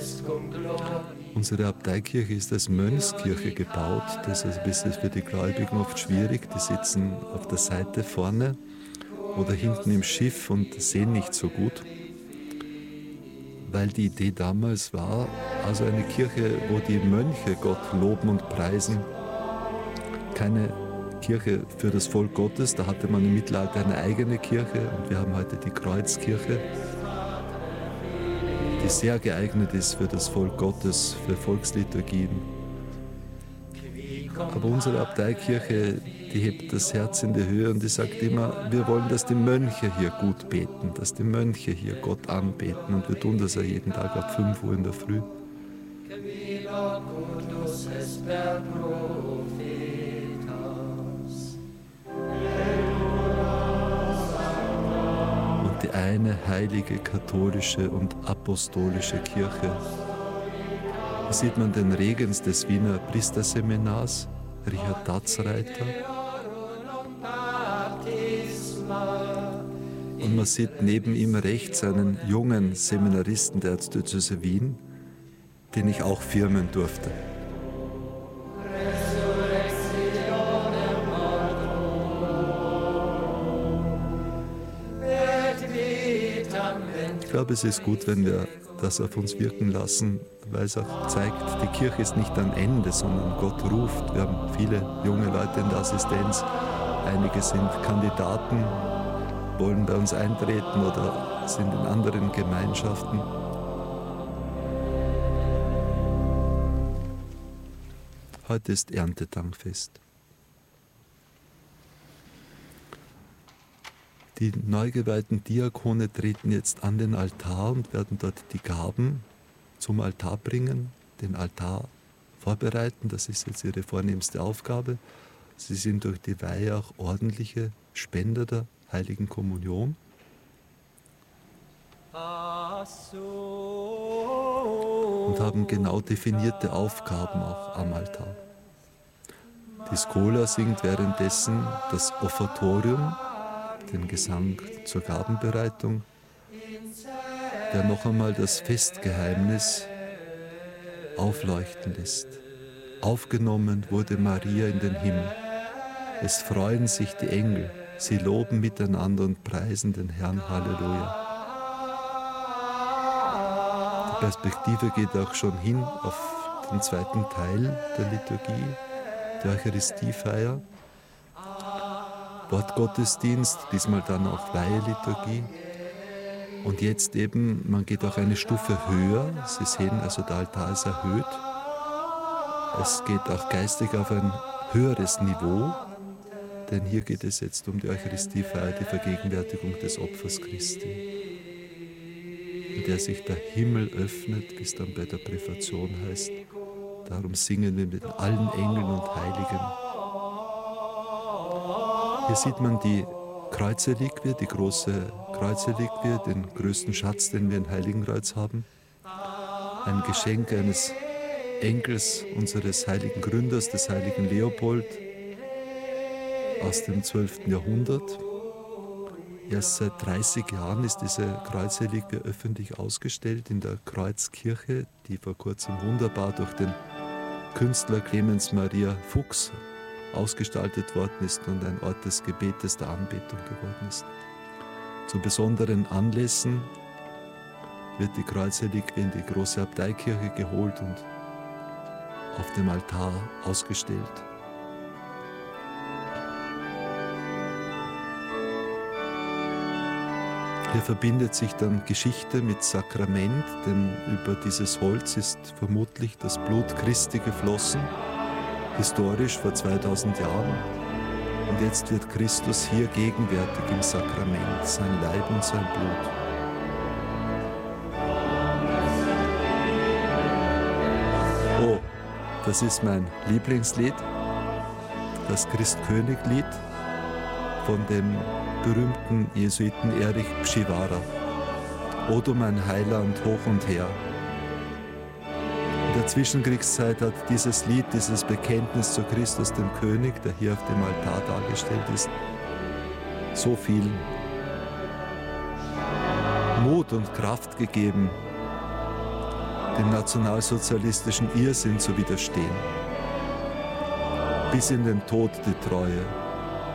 Unsere Abteikirche ist als Mönchskirche gebaut. Das ist für die Gläubigen oft schwierig. Die sitzen auf der Seite vorne oder hinten im Schiff und sehen nicht so gut. Weil die Idee damals war, also eine Kirche, wo die Mönche Gott loben und preisen. Keine Kirche für das Volk Gottes. Da hatte man im Mittelalter eine eigene Kirche und wir haben heute die Kreuzkirche, die sehr geeignet ist für das Volk Gottes, für Volksliturgien. Aber unsere Abteikirche, die hebt das Herz in die Höhe und die sagt immer, wir wollen, dass die Mönche hier gut beten, dass die Mönche hier Gott anbeten. Und wir tun das ja jeden Tag ab 5 Uhr in der Früh. Und die eine heilige katholische und apostolische Kirche. Hier sieht man den Regens des Wiener Priesterseminars, Richard Datzreiter. Und man sieht neben ihm rechts einen jungen Seminaristen der Erzdiözese Wien, den ich auch firmen durfte. Ich glaube, es ist gut, wenn wir das auf uns wirken lassen, weil es auch zeigt, die Kirche ist nicht am Ende, sondern Gott ruft. Wir haben viele junge Leute in der Assistenz, einige sind Kandidaten, wollen bei uns eintreten oder sind in anderen Gemeinschaften. Heute ist Erntedankfest. Die neu geweihten Diakone treten jetzt an den Altar und werden dort die Gaben zum Altar bringen, den Altar vorbereiten. Das ist jetzt ihre vornehmste Aufgabe. Sie sind durch die Weihe auch ordentliche Spender der Heiligen Kommunion. Und haben genau definierte Aufgaben auch am Altar. Die Schola singt währenddessen das Offertorium, den Gesang zur Gabenbereitung, der noch einmal das Festgeheimnis aufleuchten lässt. Aufgenommen wurde Maria in den Himmel. Es freuen sich die Engel, sie loben miteinander und preisen den Herrn. Halleluja. Die Perspektive geht auch schon hin auf den zweiten Teil der Liturgie, der Eucharistiefeier. Wortgottesdienst, diesmal dann auch Weiheliturgie. Und jetzt eben, man geht auch eine Stufe höher. Sie sehen, also der Altar ist erhöht. Es geht auch geistig auf ein höheres Niveau, denn hier geht es jetzt um die Eucharistiefeier, die Vergegenwärtigung des Opfers Christi, in der sich der Himmel öffnet, wie es dann bei der Präfation heißt. Darum singen wir mit allen Engeln und Heiligen. Hier sieht man die Kreuzreliquie, die große Kreuzreliquie, den größten Schatz, den wir in Heiligenkreuz haben. Ein Geschenk eines Enkels unseres heiligen Gründers, des heiligen Leopold, aus dem 12. Jahrhundert. Erst seit 30 Jahren ist diese Kreuzreliquie öffentlich ausgestellt in der Kreuzkirche, die vor kurzem wunderbar durch den Künstler Clemens Maria Fuchs ausgestaltet worden ist und ein Ort des Gebetes, der Anbetung geworden ist. Zu besonderen Anlässen wird die Kreuzreliquie in die große Abteikirche geholt und auf dem Altar ausgestellt. Hier verbindet sich dann Geschichte mit Sakrament, denn über dieses Holz ist vermutlich das Blut Christi geflossen, historisch vor 2000 Jahren. Und jetzt wird Christus hier gegenwärtig im Sakrament, sein Leib und sein Blut. Oh, das ist mein Lieblingslied, das Christköniglied von dem berühmten Jesuiten Erich Pschivara. O du mein Heiland, hoch und her. In der Zwischenkriegszeit hat dieses Lied, dieses Bekenntnis zu Christus, dem König, der hier auf dem Altar dargestellt ist, so viel Mut und Kraft gegeben, dem nationalsozialistischen Irrsinn zu widerstehen. Bis in den Tod die Treue.